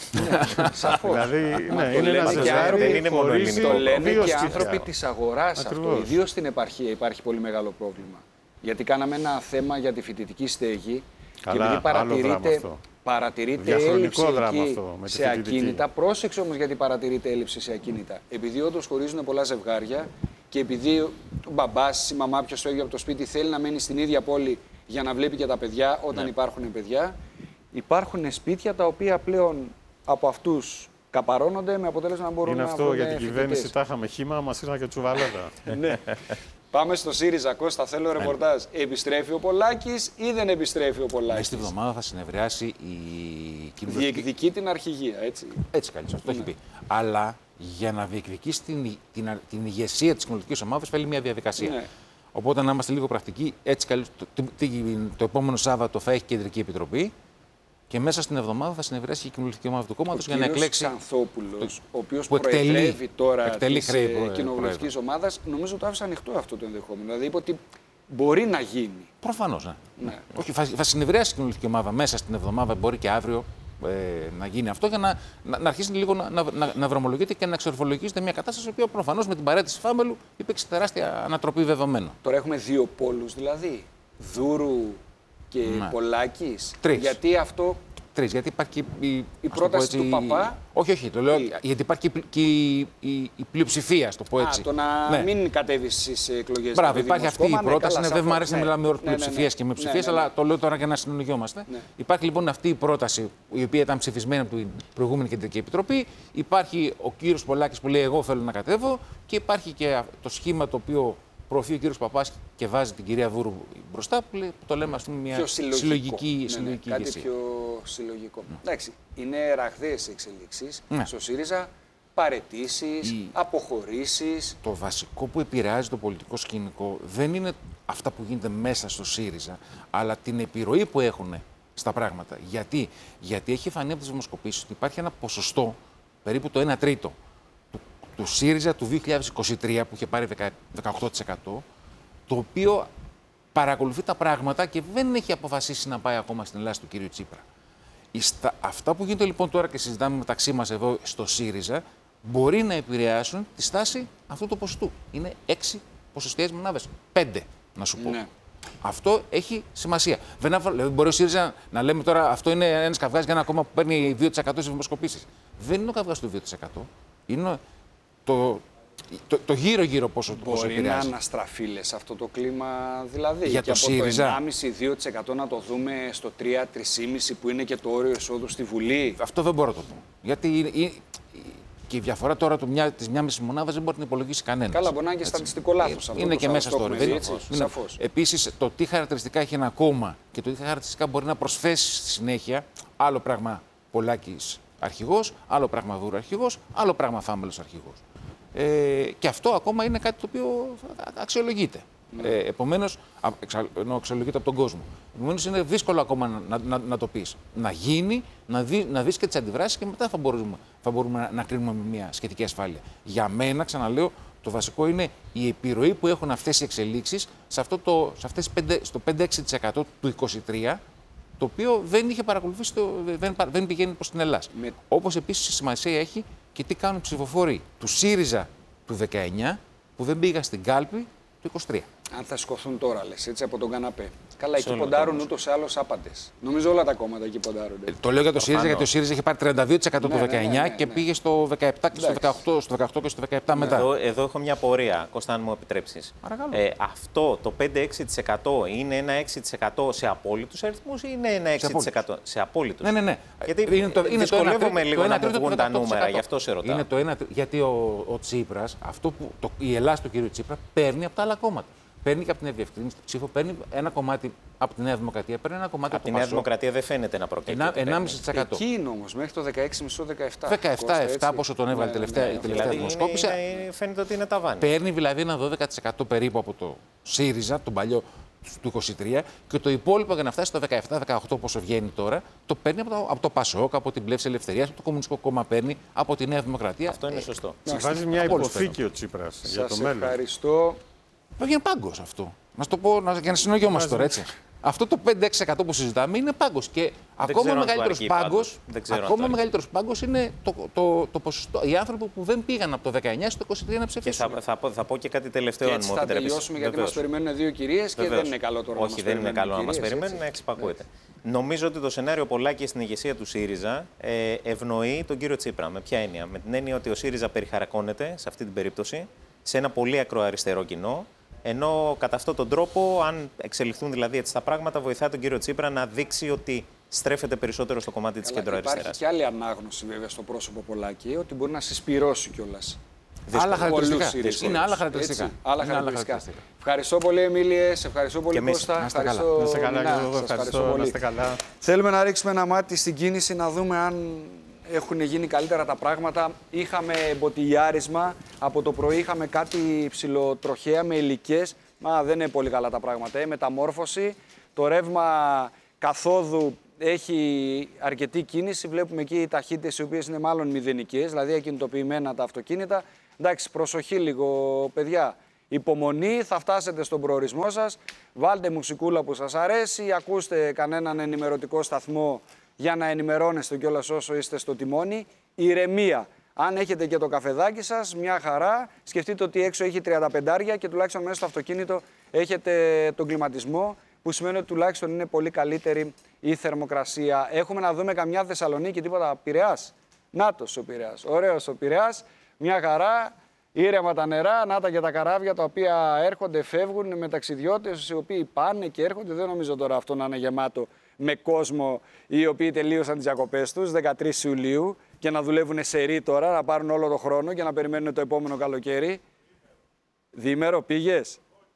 Σαφώς. Δηλαδή, ναι, το είναι λένε ένα και ζευγάρι άνθρωποι, που δεν είναι μόνο χωρίζει ελληνικό. Το λένε δύο και σπίτια. άνθρωποι της αγοράς αυτό. Ακριβώς. Ιδίως στην επαρχία υπάρχει πολύ μεγάλο πρόβλημα. Γιατί κάναμε ένα θέμα για τη φοιτητική στέγη Καλά, και επειδή άλλο δράμα παρατηρείται, αυτό. παρατηρείται Διαχρονικό έλλειψη δράμα εκεί αυτό, με τη σε φοιτητική. ακίνητα. Πρόσεξε όμως γιατί παρατηρείται έλλειψη σε ακίνητα. Επειδή όντως χωρίζουν πολλά ζευγάρια και επειδή ο μπαμπάς, η μαμά, ποιος φεύγει από το σπίτι θέλει να μένει στην ίδια πόλη για να βλέπει και τα παιδιά όταν Ναι. υπάρχουν παιδιά, υπάρχουν σπίτια τα οποία πλέον από αυτούς καπαρώνονται με αποτέλεσμα να μπορούν Είναι να αυτό βρουν για την φοιτητές. κυβέρνηση. Τα είχαμε χύμα, μας ήρθαν και τσουβαλέτα. Ναι. Πάμε στο ΣΥΡΙΖΑ. Κώστα, θέλω ρεπορτάζ. Επιστρέφει ο Πολάκης ή δεν επιστρέφει ο Μέσα Πολάκης? στη βδομάδα θα συνεδριάσει η κοινοβουλευτική. Διεκδικεί την αρχηγία, έτσι. Έτσι καλώς, αυτό έχει πει. Αλλά για να διεκδικήσει την, την, την ηγεσία της κοινοβουλευτικής ομάδας θέλει μια διαδικασία. Ναι. Οπότε να είμαστε λίγο πρακτικοί, έτσι καλώς, το, το, το, το επόμενο Σάββατο θα έχει κεντρική επιτροπή και μέσα στην εβδομάδα θα συνεδριάσει και η κοινοβουλευτική ομάδα του κόμματος για να εκλέξει. Ο Ξανθόπουλος, ο οποίος που εκτελεί- προεδρεύει τώρα εκτελεί της χρέη ε, προ- κοινοβουλευτικής ομάδας, νομίζω το άφησε ανοιχτό αυτό το ενδεχόμενο. Δηλαδή είπε ότι μπορεί να γίνει. Προφανώς, ναι. Ναι. Όχι, θα, θα συνεδριάσει η κοινοβουλευτική ομάδα μέσα στην εβδομάδα, μπορεί και αύριο ε, να γίνει αυτό, για να, να, να αρχίσει λίγο να, να, να, να δρομολογείται και να εξορθολογίζεται μια κατάσταση, η οποία προφανώς με την παρέτηση Φάμελου υπήρξε τεράστια ανατροπή δεδομένων. Τώρα έχουμε δύο πόλους δηλαδή. Δούρου και Ναι. Πολάκης. Τρεις. Γιατί αυτό. Τρεις, γιατί υπάρχει και η, Η ας το πρόταση πω του Παπά. Όχι, όχι, το λέω Τι? γιατί υπάρχει και, η- και η, η, η πλειοψηφία, ας το πω έτσι. Α, το να Ναι. μην κατέβει στις εκλογές. Μπράβο, δηλαδή, υπάρχει αυτή η δημοσκόπημα. πρόταση. Ναι, Ναι, καλά, δεν μου αρέσει σαφώς, να ναι. μιλάμε όρου Ναι, ναι, ναι. πλειοψηφία και μειοψηφία, Ναι, ναι, ναι. αλλά το λέω τώρα για να συνολογιόμαστε. Ναι. Υπάρχει λοιπόν αυτή η πρόταση, η οποία ήταν ψηφισμένη από την προηγούμενη Κεντρική Επιτροπή. Υπάρχει ο κύριος Πολάκης που λέει: εγώ θέλω να κατέβω. Και υπάρχει και το σχήμα το οποίο προωθεί ο κύριος Παπάς και βάζει την κυρία Βούρου μπροστά, που, λέει, που το λέμε, ας πούμε, μια Πιο συλλογικό. συλλογική, Ναι, ναι, συλλογική κάτι ηγεσία. πιο συλλογικό. Εντάξει, είναι ραγδαίες εξελίξεις Ναι. στο ΣΥΡΙΖΑ, παραιτήσεις, Η- αποχωρήσεις. Το βασικό που επηρεάζει το πολιτικό σκηνικό δεν είναι αυτά που γίνεται μέσα στο ΣΥΡΙΖΑ, αλλά την επιρροή που έχουν στα πράγματα. Γιατί, Γιατί έχει φανεί από τις δημοσκοπήσεις ότι υπάρχει ένα ποσοστό, περίπου το ένα τρίτο, του, του ΣΥΡΙΖΑ του δύο χιλιάδες είκοσι τρία, που είχε πάρει δεκα- δεκαοκτώ τοις εκατό, το οποίο παρακολουθεί τα πράγματα και δεν έχει αποφασίσει να πάει ακόμα στην Ελλάδα του κύριου Τσίπρα. Η στα- Αυτά που γίνονται λοιπόν τώρα και συζητάμε μεταξύ μας εδώ στο ΣΥΡΙΖΑ μπορεί να επηρεάσουν τη στάση αυτού του ποσοστού. Είναι έξι ποσοστιαίες μονάδες. Πέντε, να σου πω. Ναι. Αυτό έχει σημασία. Δεν αφορά, δηλαδή μπορεί ο ΣΥΡΙΖΑ να λέμε τώρα αυτό είναι ένας καυγάς για ένα κόμμα που παίρνει δύο τοις εκατό στις δημοσκοπήσεις. Δεν είναι ο καυγάς του δύο τοις εκατό. Είναι το, το, το γύρω-γύρω πόσο, πόσο Μπορεί να επηρεάζει. αναστραφεί λες, αυτό το κλίμα δηλαδή. Για και το από ΣΥΡΙΖΑ. το ενάμιση με δύο τοις εκατό να το δούμε στο τρία με τρία κόμμα πέντε που είναι και το όριο εισόδου στη Βουλή. Αυτό δεν μπορώ να το πω. Γιατί είναι- είναι- και η διαφορά τώρα του μια, της μια μισή μονάδα δεν μπορεί να υπολογίσει κανένα. Καλά, μπορεί να είναι και στατιστικό λάθος αυτό. Είναι το και θα- μέσα το στο έχουμε όριο. δει, έτσι, σαφώς. Επίσης, το τι χαρακτηριστικά έχει ένα κόμμα και το τι χαρακτηριστικά μπορεί να προσθέσει στη συνέχεια, άλλο πράγμα Πολάκης αρχηγός, άλλο πράγμα Βούρου αρχηγός, άλλο πράγμα Φάμελος αρχηγός. Ε, και αυτό ακόμα είναι κάτι το οποίο αξιολογείται. Ε, επομένως, α- εξα- ενώ αξιολογείται από τον κόσμο. Επομένως, είναι δύσκολο ακόμα να, να, να, να το πεις. Να γίνει, να, δει, να δεις και τις αντιδράσεις και μετά θα μπορούμε, θα μπορούμε να, να κρίνουμε με μια σχετική ασφάλεια. Για μένα, ξαναλέω, το βασικό είναι η επιρροή που έχουν αυτές οι εξελίξεις σε αυτό το, σε αυτές τις πέντε, στο πέντε με έξι τοις εκατό του είκοσι τρία, το οποίο δεν είχε παρακολουθήσει, το, δεν, δεν πηγαίνει προς την Ελλάδα. Με- Όπως επίσης σημασία έχει και τι κάνουν οι ψηφοφόροι του ΣΥΡΙΖΑ του δεκαεννιά που δεν πήγαν στην κάλπη του είκοσι τρία. Αν θα σκοθούν τώρα, λες, έτσι, από τον καναπέ. Καλά, εκεί όλο ποντάρουν το ούτως ή άλλως άπαντες. Νομίζω όλα τα κόμματα εκεί ποντάρουν. Ε, το λέω για το ΣΥΡΙΖΑ γιατί ο ΣΥΡΙΖΑ είχε πάρει τριάντα δύο τοις εκατό Ναι, το ναι, δεκαεννιά ναι, ναι, και ναι. πήγε στο δεκαεπτά και στο Εντάξει. δεκαοκτώ, στο δεκαοκτώ και στο δεκαεπτά μετά. Εδώ, εδώ έχω μια πορεία, Κώστα, αν μου επιτρέψεις. Παρακαλώ. Ε, αυτό το πέντε με έξι τοις εκατό είναι ένα έξι τοις εκατό σε απόλυτους αριθμούς ή είναι ένα έξι τοις εκατό σε απόλυτους? Ναι, ναι, ναι. Γιατί είναι το, είναι το δυσκολεύομαι ένα τρίτο- λίγο το να ένα μου τρίτο βγουν του τα δεκαοκτώ τοις εκατό. νούμερα, γι' αυτό σε ρωτάω. Είναι το ένα, τρί- γιατί ο, ο Τσίπρας, αυτό που, το, η Ελλάδα του κ. Τσίπρα παίρνει από τα άλλα κόμματα. Παίρνει και από την ευδιευκρίνηση του ψήφου, παίρνει ένα κομμάτι από τη Νέα Δημοκρατία, παίρνει ένα κομμάτι Από από τη το Νέα Πασόκ. Δημοκρατία δεν φαίνεται να προκύπτει. Ένα- ότι παίρνει. ενάμιση τοις εκατό. Εκεί είναι όμως, μέχρι το δεκαέξι κόμμα πέντε δεκαεπτά. δεκαεπτά Κώστα, επτά έτσι. πόσο τον έβαλε Ναι, τελευταία- ναι, η ναι. τελευταία Δηλαδή δημοσκόπηση. είναι, είναι, φαίνεται ότι είναι ταβάνι. Παίρνει δηλαδή ένα δώδεκα τοις εκατό περίπου από το ΣΥΡΙΖΑ, τον παλιό του είκοσι τρία, και το υπόλοιπο για να φτάσει στο δεκαεπτά δεκαοκτώ, πόσο βγαίνει τώρα, το παίρνει από το, από το Πασόκ, από την Πλεύση Ελευθερίας, από το Κομμουνιστικό Κόμμα παίρνει, από τη Νέα Δημοκρατία. Αυτό είναι σωστό. Βάζει μια από όλους υποθήκη ο Τσίπρας για το Σας μέλλον. ευχαριστώ. Βέβαια είναι πάγκος αυτό. Να σου το πω να, για να συνογιόμαστε τώρα, έτσι. Αυτό το πέντε με έξι τοις εκατό που συζητάμε είναι πάγκος. Και ακόμα ξέρω αν του μεγαλύτερος αρκεί, πάγκος, πάντως. Δεν ξέρω αν του ακόμα αρκεί. μεγαλύτερος πάγκος είναι το, το, το ποσοστό. Οι άνθρωποι που δεν πήγαν από το δεκαεννιά στο είκοσι τρία να Και ψηφίσουν. θα, θα, πω, θα πω και κάτι τελευταίο, Και αν έτσι μου θα επιτρέπεις. τελειώσουμε γιατί Βεβαίως. μας περιμένουν δύο κυρίες και Βεβαίως. δεν είναι καλό τώρα να Όχι, μας δεν είναι περιμένουν καλό να μας κυρίες, περιμένουν, έτσι. να εξυπακούεται. Νομίζω ότι το σενάριο Πολάκη στην ηγεσία του ΣΥΡΙΖΑ ε, ευνοεί τον κύριο Τσίπρα. Με ποια έννοια? Με την έννοια ότι ο ΣΥΡΙΖΑ περιχαρακώνεται σε αυτή την περίπτωση σε ένα πολύ ακροαριστερό κοινό. Ενώ κατά αυτόν τον τρόπο, αν εξελιχθούν δηλαδή έτσι τα πράγματα, βοηθάει τον κύριο Τσίπρα να δείξει ότι στρέφεται περισσότερο στο κομμάτι της κεντροαριστεράς. Υπάρχει και άλλη ανάγνωση βέβαια στο πρόσωπο Πολάκη, ότι μπορεί να συσπυρώσει κιόλας. Άλλα χαρακτηριστικά. Είναι άλλα χαρακτηριστικά. Έτσι, άλλα χαρακτηριστικά. Ευχαριστώ πολύ, Εμίλιε. Σε ευχαριστώ πολύ, Κώστα. Να είστε καλά. Ευχαριστώ, Να είστε καλά, Νινά. και εγώ Σας ευχαριστώ. Να είστε καλά. Θέλουμε να ρίξουμε ένα μάτι στην κίνηση, να δούμε αν έχουν γίνει καλύτερα τα πράγματα. Είχαμε μποτιλιάρισμα. Από το πρωί είχαμε κάτι ψηλοτροχαία με υλικές. Μα δεν είναι πολύ καλά τα πράγματα. Ε. Μεταμόρφωση. Το ρεύμα καθόδου έχει αρκετή κίνηση. Βλέπουμε εκεί οι ταχύτητες οι οποίες είναι μάλλον μηδενικές, δηλαδή ακινητοποιημένα τα αυτοκίνητα. Εντάξει, προσοχή λίγο, παιδιά. Υπομονή, θα φτάσετε στον προορισμό σας. Βάλτε μουσικούλα που σας αρέσει, ακούστε κανέναν ενημερωτικό σταθμό για να ενημερώνεστε κιόλας όσο είστε στο τιμόνι. Ηρεμία. Αν έχετε και το καφεδάκι σας, μια χαρά. Σκεφτείτε ότι έξω έχει τριάντα πέντε και τουλάχιστον μέσα στο αυτοκίνητο έχετε τον κλιματισμό, που σημαίνει ότι τουλάχιστον είναι πολύ καλύτερη η θερμοκρασία. Έχουμε να δούμε καμιά Θεσσαλονίκη, τίποτα Πειραιάς. Νάτος ο Πειραιάς. Ωραίος ο Πειραιάς. Μια χαρά. Ήρεμα τα νερά, να τα και τα καράβια τα οποία έρχονται, φεύγουν με ταξιδιώτες οι οποίοι πάνε και έρχονται. Δεν νομίζω τώρα αυτό να είναι γεμάτο με κόσμο οι οποίοι τελείωσαν τις διακοπές τους δεκατρείς Ιουλίου και να δουλεύουν σερί τώρα, να πάρουν όλο το χρόνο και να περιμένουν το επόμενο καλοκαίρι. Διήμερο πήγες.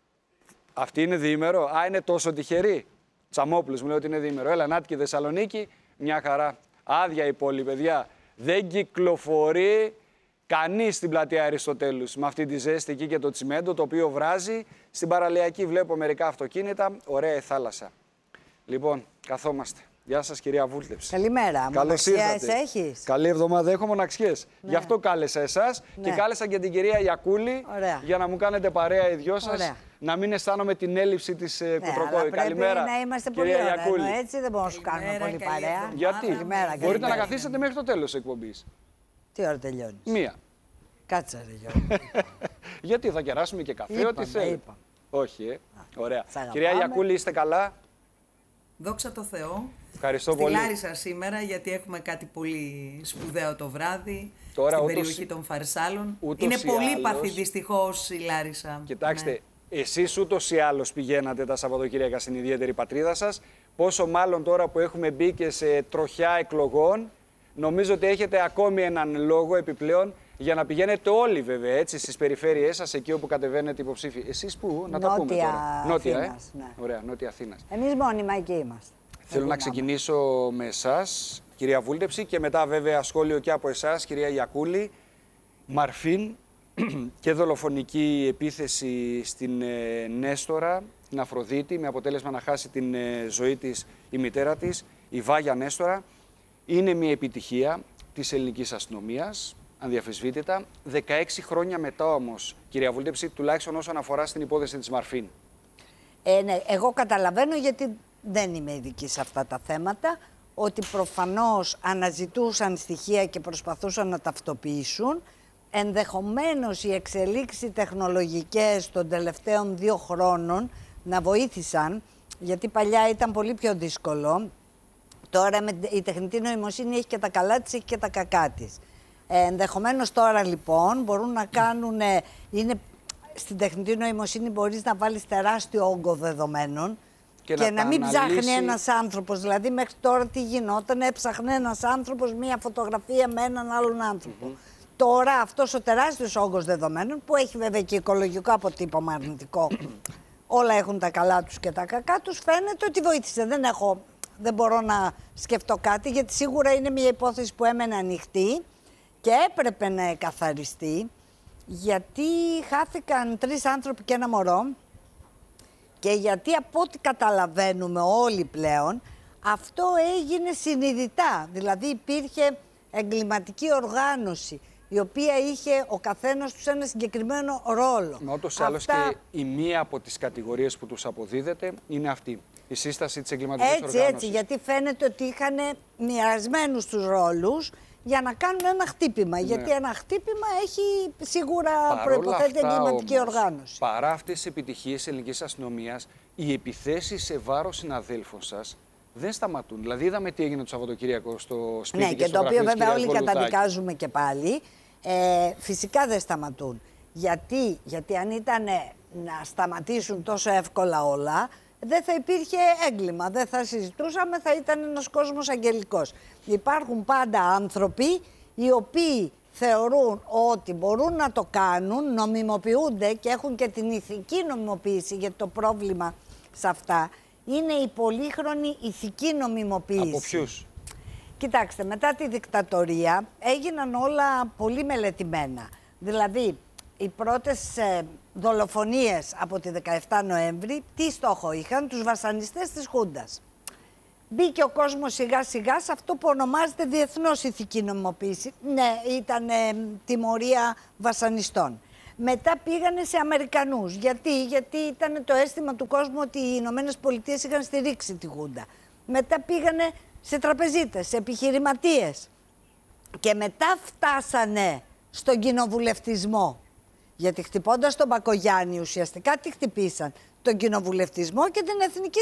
Αυτή είναι διήμερο. Α, είναι τόσο τυχερή. Τσαμόπουλος μου λέει ότι είναι διήμερο. Έλα, Νάτκη, Θεσσαλονίκη, μια χαρά. Άδεια η πόλη, παιδιά. Δεν κυκλοφορεί κανείς στην πλατεία Αριστοτέλους με αυτή τη ζέστη εκεί και το τσιμέντο το οποίο βράζει. Στην παραλιακή βλέπω μερικά αυτοκίνητα. Ωραία η θάλασσα. Λοιπόν, καθόμαστε. Γεια σας, κυρία Βούλτεψη. Καλημέρα. Καλώς ήρθατε. Έχεις. Καλή εβδομάδα. Έχω μοναξιές. Ναι. Γι' αυτό κάλεσα εσάς Ναι. και κάλεσα και την κυρία Ιακούλη. Ωραία. Για να μου κάνετε παρέα οι δυο σας. Ωραία. Να μην αισθάνομαι την έλλειψη της Ναι, Κουτροκόη. αλλά Καλημέρα. πρέπει να είμαστε πολύ κυρία ωραία. Ιακούλη. Ενώ έτσι δεν μπορούμε να σου κάνουμε Καλημέρα, πολύ καλή παρέα. εβδομάδα. Γιατί Καλημέρα, μπορείτε καλημέρα. να καθίσετε μέχρι το τέλος της εκπομπής. Τι ώρα τελειώνει. Μία. Κάτσε ρε Γιώργο. Γιατί θα κεράσουμε και καφέ, Είπαμε, ό,τι θέλετε. είπαμε. Όχι, ε. Ωραία. σ' αγαπάμε. Κυρία Ιακούλη, είστε καλά. Δόξα τω Θεώ. Ευχαριστώ Στη πολύ. Λάρισα σήμερα, γιατί έχουμε κάτι πολύ σπουδαίο το βράδυ. Τώρα, στην ούτως- περιοχή των Φαρσάλων. ούτως Είναι ή πολύ άλλως- παθή δυστυχώς η Λάρισα. Κοιτάξτε, Ναι. εσείς ούτως ή άλλως πηγαίνατε τα Σαββατοκύριακα στην ιδιαίτερη πατρίδα σας. Πόσο μάλλον τώρα που έχουμε μπει και σε τροχιά εκλογών, νομίζω ότι έχετε ακόμη έναν λόγο επιπλέον για να πηγαίνετε όλοι βέβαια έτσι στις περιφέρειές σας, εκεί όπου κατεβαίνετε υποψήφοι. Εσείς πού, να τα πούμε Νότια τώρα. Νότια, Αθήνας, ε. ναι. Ωραία, Νότια Αθήνας. Εμείς μόνιμα εκεί είμαστε. Θέλω να Εκεί ξεκινήσω με εσάς, κυρία Βούλτεψη, και μετά βέβαια σχόλιο και από εσάς, κυρία Ιακούλη. Μαρφίν και δολοφονική επίθεση στην ε, Νέστορα, την Αφροδίτη, με αποτέλεσμα να χάσει την ε, ζωή της η μητέρα της, η Βάγια Νέστορα. Είναι μια επιτυχία της ελληνικής αστυνομίας, ανδιαφεσβήτητα. δεκαέξι χρόνια μετά όμως, κυρία Βούλτεψη, τουλάχιστον όσον αφορά στην υπόθεση της Μαρφίν. Ε, ναι, εγώ καταλαβαίνω, γιατί δεν είμαι ειδική σε αυτά τα θέματα, ότι προφανώς αναζητούσαν στοιχεία και προσπαθούσαν να ταυτοποιήσουν. Ενδεχομένως οι εξελίξεις τεχνολογικές των τελευταίων δύο χρόνων να βοήθησαν, γιατί παλιά ήταν πολύ πιο δύσκολο. Τώρα με η τεχνητή νοημοσύνη έχει και τα καλά της, έχει και τα κακά της. Ε, ενδεχομένως τώρα λοιπόν μπορούν να κάνουν, είναι, στην τεχνητή νοημοσύνη μπορείς να βάλεις τεράστιο όγκο δεδομένων Και και, να να, τα μην αναλύσει. ψάχνει ένας άνθρωπος. Δηλαδή μέχρι τώρα τι γινόταν, έψαχνε ένας άνθρωπος μία φωτογραφία με έναν άλλον άνθρωπο. Τώρα αυτός ο τεράστιος όγκος δεδομένων, που έχει βέβαια και οικολογικό αποτύπωμα αρνητικό, όλα έχουν τα καλά τους και τα κακά τους, φαίνεται ότι βοήθησε. Δεν έχω, δεν μπορώ να σκεφτώ κάτι, γιατί σίγουρα είναι μια υπόθεση που έμενε ανοιχτή και έπρεπε να εκαθαριστεί, γιατί χάθηκαν τρεις άνθρωποι και ένα μωρό και γιατί από ό,τι καταλαβαίνουμε όλοι πλέον, αυτό έγινε συνειδητά. Δηλαδή υπήρχε εγκληματική οργάνωση, η οποία είχε ο καθένας τους ένα συγκεκριμένο ρόλο. Μα ούτως ή άλλως Αυτά- και η μία από τις κατηγορίες που τους αποδίδεται είναι αυτή. Η σύσταση της εγκληματικής Έτσι, οργάνωσης. έτσι, γιατί φαίνεται ότι είχαν μοιρασμένους τους ρόλους για να κάνουν ένα χτύπημα. Γιατί ένα χτύπημα έχει σίγουρα Παρόλα προϋποθέτει αυτά, εγκληματική όμως, οργάνωση. παρά αυτές τις επιτυχίες της ελληνικής αστυνομίας, οι επιθέσεις σε βάρος συναδέλφων σας δεν σταματούν. Δηλαδή, είδαμε τι έγινε το Σαββατοκύριακο στο σπίτι Ναι, και, και στο το γραφείο οποίο της βέβαια κυρίας όλοι Βολουτάκη. καταδικάζουμε και πάλι. Ε, φυσικά δεν σταματούν. Γιατί, γιατί αν ήταν να σταματήσουν τόσο εύκολα όλα, δεν θα υπήρχε έγκλημα, δεν θα συζητούσαμε, θα ήταν ένας κόσμος αγγελικός. Υπάρχουν πάντα άνθρωποι οι οποίοι θεωρούν ότι μπορούν να το κάνουν, νομιμοποιούνται και έχουν και την ηθική νομιμοποίηση, γιατί το πρόβλημα σε αυτά είναι η πολύχρονη ηθική νομιμοποίηση. Από ποιους? Κοιτάξτε, μετά τη δικτατορία έγιναν όλα πολύ μελετημένα. Δηλαδή, οι πρώτες ε, δολοφονίες από τη δεκαεφτά Νοέμβρη, τι στόχο είχαν? Τους βασανιστές της Χούντας. Μπήκε ο κόσμος σιγά σιγά σε αυτό που ονομάζεται διεθνώς ηθική νομιμοποίηση. Ναι, ήταν ε, τιμωρία βασανιστών. Μετά πήγανε σε Αμερικανούς. Γιατί? Γιατί ήταν το αίσθημα του κόσμου ότι οι Ηνωμένες Πολιτείες είχαν στηρίξει τη Χούντα. Μετά πήγανε σε τραπεζίτες, σε επιχειρηματίες. Και μετά φτάσανε στον κοινοβουλευτισμό. Γιατί χτυπώντας τον Μπακογιάννη ουσιαστικά τι χτυπήσαν? Τον κοινοβουλευτισμό και την εθνική